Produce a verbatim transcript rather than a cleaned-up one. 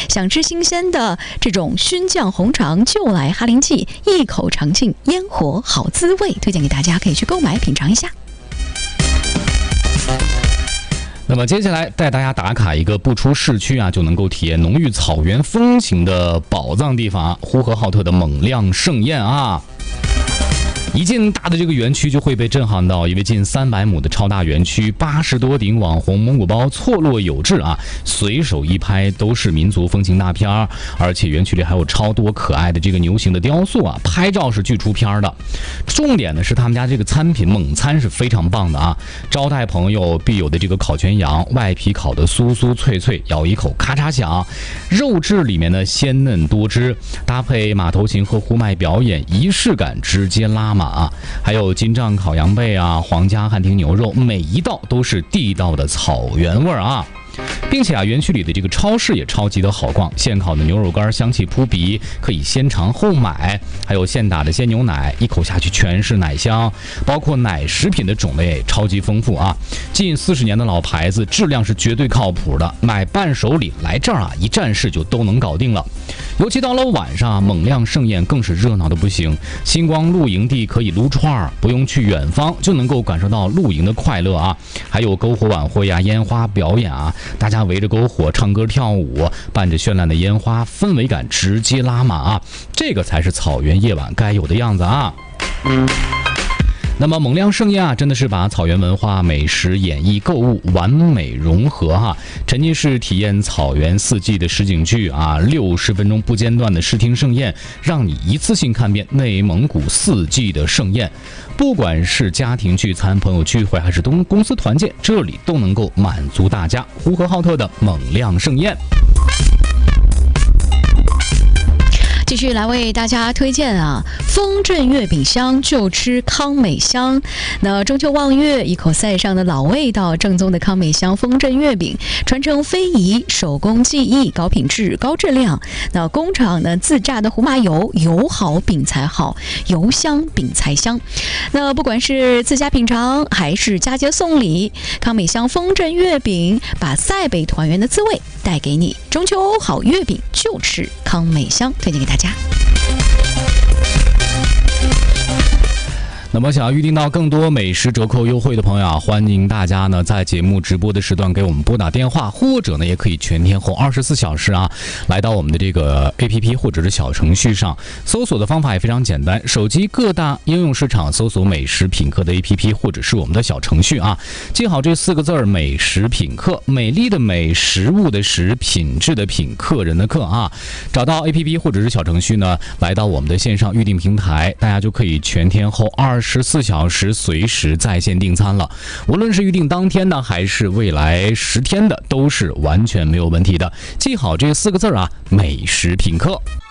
想吃新鲜的这种熏酱红肠，就来哈林记，一口尝尽烟火好滋味，推荐给大家，可以去购买品尝一下。 那么接下来带大家打卡一个不出市区啊就能够体验浓郁草原风情的宝藏地方，呼和浩特的勐亮盛宴啊。一进大的这个园区就会被震撼到，因为近三百亩的超大园区，八十多顶网红蒙古包错落有致啊，随手一拍都是民族风情大片儿，而且园区里还有超多可爱的这个牛形的雕塑啊，拍照是巨出片的。重点呢是他们家这个餐品蒙餐是非常棒的啊，招待朋友必有的这个烤全羊，外皮烤的酥酥脆脆，咬一口咔嚓响，肉质里面呢鲜嫩多汁，搭配马头琴和呼麦表演，仪式感直接拉满。啊，还有金杖烤羊背啊，皇家汉庭牛肉，每一道都是地道的草原味儿啊。并且啊，园区里的这个超市也超级的好逛，现烤的牛肉干香气扑鼻，可以先尝后买，还有现打的鲜牛奶，一口下去全是奶香，包括奶食品的种类超级丰富啊，近四十年的老牌子，质量是绝对靠谱的，买伴手礼来这儿啊，一站式就都能搞定了。尤其到了晚上啊，勐亮盛宴更是热闹的不行，星光露营地可以撸串儿，不用去远方就能够感受到露营的快乐啊，还有篝火晚会啊，烟花表演啊，大家围着篝火唱歌跳舞，伴着绚烂的烟花，氛围感直接拉满啊！这个才是草原夜晚该有的样子啊！那么勐亮盛宴啊，真的是把草原文化、美食、演艺、购物完美融合哈、啊，沉浸式体验草原四季的实景剧啊，六十分钟不间断的视听盛宴，让你一次性看遍内蒙古四季的盛宴。不管是家庭聚餐、朋友聚会，还是东公司团建，这里都能够满足大家。呼和浩特的勐亮盛宴。 继续来为大家推荐啊，丰镇月饼香就吃康美香。那中秋望月，一口塞上的老味道，正宗的康美香丰镇月饼，传承非遗，手工技艺，高品质高质量。那工厂呢自榨的胡麻油，油好饼才好，油香饼才香。那不管是自家品尝还是佳节送礼，康美香丰镇月饼把塞北团圆的滋味带给你。中秋好月饼就吃康美香，推荐给大家。 那么想要预定到更多美食折扣优惠的朋友啊，欢迎大家呢在节目直播的时段给我们拨打电话，或者呢也可以全天候二十四小时啊来到我们的这个 A P P 或者是小程序上，搜索的方法也非常简单，手机各大应用市场搜索美食品客的 A P P 或者是我们的小程序啊，记好这四个字儿，美食品客，美丽的美，食物的食，品质的品，客人的客啊，找到 A P P 或者是小程序呢，来到我们的线上预订平台，大家就可以全天候二十四小时随时在线订餐了，无论是预订当天的还是未来十天的，都是完全没有问题的。记好这四个字啊，美食品客。